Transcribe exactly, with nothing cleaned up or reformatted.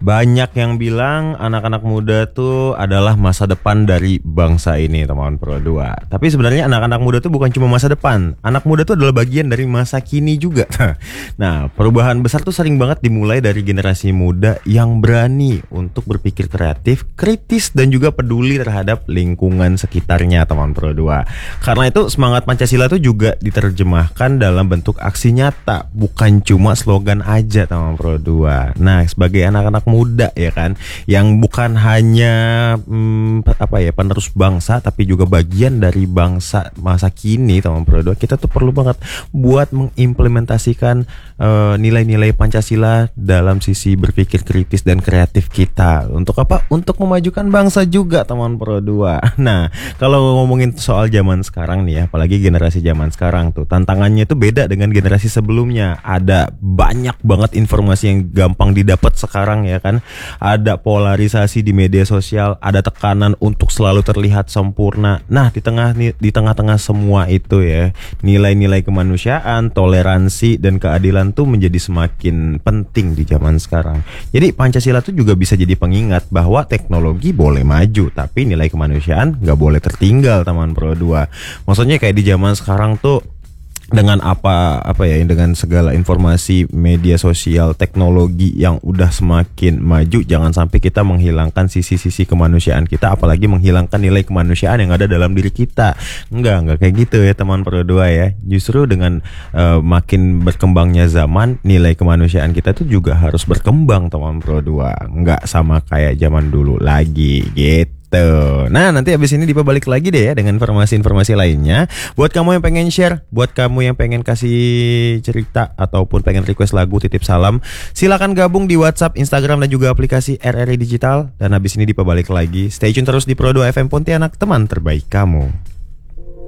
Banyak yang bilang anak-anak muda tuh adalah masa depan dari bangsa ini, teman Pro dua. Tapi sebenarnya anak-anak muda tuh bukan cuma masa depan. Anak muda tuh adalah bagian dari masa kini juga. Nah, perubahan besar tuh sering banget dimulai dari generasi muda yang berani untuk berpikir kreatif, kritis, dan juga peduli terhadap lingkungan sekitarnya, teman Pro dua. Karena itu semangat Pancasila tuh juga diterjemahkan dalam bentuk aksi nyata, bukan cuma slogan aja, teman Pro dua. Nah, sebagai anak-anak muda ya kan, yang bukan hanya hmm, apa ya penerus bangsa, tapi juga bagian dari bangsa masa kini, teman Pro dua, kita tuh perlu banget buat mengimplementasikan uh, nilai-nilai Pancasila dalam sisi berpikir kritis dan kreatif kita. Untuk apa? Untuk memajukan bangsa juga, teman Pro dua. Nah, kalau ngomongin soal zaman sekarang nih ya, apalagi generasi zaman sekarang tuh, tantangannya itu beda dengan generasi sebelumnya. Ada banyak banget informasi yang gampang didapat sekarang ya kan. Ada polarisasi di media sosial, ada tekanan untuk selalu terlihat sempurna. Nah, di tengah di tengah-tengah semua itu ya, nilai-nilai kemanusiaan, toleransi, dan keadilan tuh menjadi semakin penting di zaman sekarang. Jadi Pancasila tuh juga bisa jadi pengingat bahwa teknologi boleh maju, tapi nilai kemanusiaan nggak boleh tertinggal, teman Pro dua. Maksudnya kayak di zaman sekarang tuh, dengan apa apa ya dengan segala informasi media sosial, teknologi yang udah semakin maju, jangan sampai kita menghilangkan sisi-sisi kemanusiaan kita, apalagi menghilangkan nilai kemanusiaan yang ada dalam diri kita. Enggak, enggak kayak gitu ya, teman Pro dua ya. Justru dengan uh, makin berkembangnya zaman, nilai kemanusiaan kita tuh juga harus berkembang, teman Pro dua. Enggak sama kayak zaman dulu lagi gitu. Nah, nanti abis ini Dipa balik lagi deh ya dengan informasi-informasi lainnya. Buat kamu yang pengen share, buat kamu yang pengen kasih cerita ataupun pengen request lagu, titip salam, silakan gabung di WhatsApp, Instagram, dan juga aplikasi R R I Digital. Dan abis ini Dipa balik lagi. Stay tune terus di Pro dua F M Pontianak, teman terbaik kamu.